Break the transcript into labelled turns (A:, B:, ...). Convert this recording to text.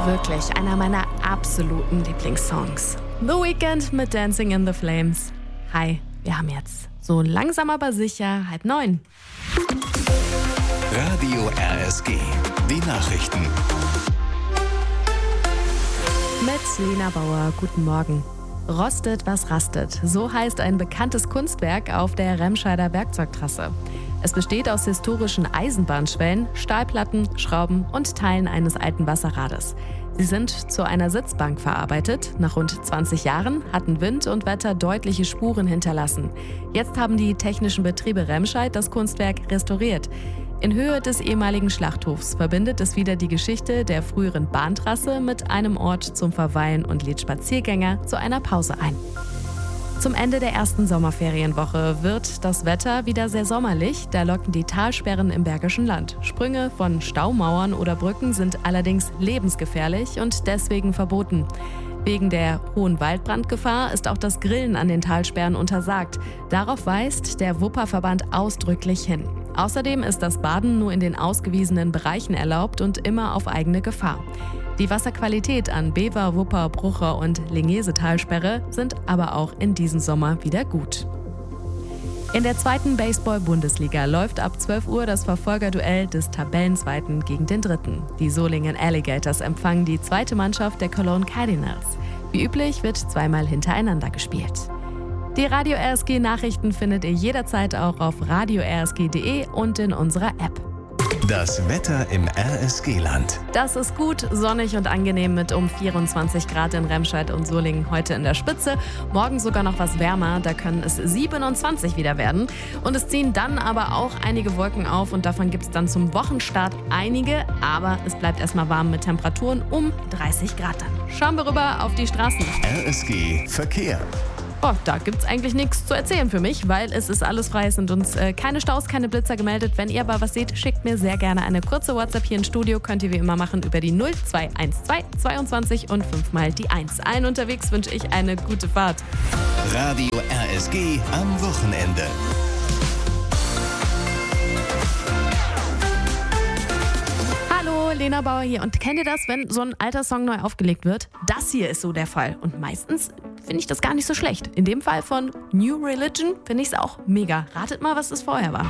A: wirklich einer meiner absoluten Lieblingssongs. The Weeknd mit Dancing in the Flames. Hi, wir haben jetzt so langsam aber sicher 8:30.
B: Radio RSG, die Nachrichten.
A: Mit Lena Bauer, guten Morgen. Rostet, was rastet. So heißt ein bekanntes Kunstwerk auf der Remscheider Werkzeugtrasse. Es besteht aus historischen Eisenbahnschwellen, Stahlplatten, Schrauben und Teilen eines alten Wasserrades. Sie sind zu einer Sitzbank verarbeitet. Nach rund 20 Jahren hatten Wind und Wetter deutliche Spuren hinterlassen. Jetzt haben die technischen Betriebe Remscheid das Kunstwerk restauriert. In Höhe des ehemaligen Schlachthofs verbindet es wieder die Geschichte der früheren Bahntrasse mit einem Ort zum Verweilen und lädt Spaziergänger zu einer Pause ein. Zum Ende der ersten Sommerferienwoche wird das Wetter wieder sehr sommerlich, da locken die Talsperren im Bergischen Land. Sprünge von Staumauern oder Brücken sind allerdings lebensgefährlich und deswegen verboten. Wegen der hohen Waldbrandgefahr ist auch das Grillen an den Talsperren untersagt. Darauf weist der Wupperverband ausdrücklich hin. Außerdem ist das Baden nur in den ausgewiesenen Bereichen erlaubt und immer auf eigene Gefahr. Die Wasserqualität an Bever, Wupper, Brucher und Lengese-Talsperre sind aber auch in diesem Sommer wieder gut. In der 2. Baseball-Bundesliga läuft ab 12 Uhr das Verfolgerduell des Tabellenzweiten gegen den 3. Die Solingen Alligators empfangen die zweite Mannschaft der Cologne Cardinals. Wie üblich wird zweimal hintereinander gespielt. Die Radio RSG Nachrichten findet ihr jederzeit auch auf radio-rsg.de und in unserer App.
B: Das Wetter im RSG-Land.
A: Das ist gut, sonnig und angenehm mit um 24 Grad in Remscheid und Solingen heute in der Spitze. Morgen sogar noch was wärmer, da können es 27 wieder werden. Und es ziehen dann aber auch einige Wolken auf und davon gibt es dann zum Wochenstart einige. Aber es bleibt erstmal warm mit Temperaturen um 30 Grad dann. Schauen wir rüber auf die Straßen.
B: RSG Verkehr.
A: Oh, da gibt's eigentlich nichts zu erzählen für mich, weil es ist alles frei. Es sind uns keine Staus, keine Blitzer gemeldet. Wenn ihr aber was seht, schickt mir sehr gerne eine kurze WhatsApp hier ins Studio. Könnt ihr wie immer machen über die 0212 22 und 5 mal die 1. Allen unterwegs wünsche ich eine gute Fahrt.
B: Radio RSG am Wochenende.
A: Hallo, Lena Bauer hier. Und kennt ihr das, wenn so ein alter Song neu aufgelegt wird? Das hier ist so der Fall. Und meistens finde ich das gar nicht so schlecht. In dem Fall von New Religion finde ich es auch mega. Ratet mal, was es vorher war.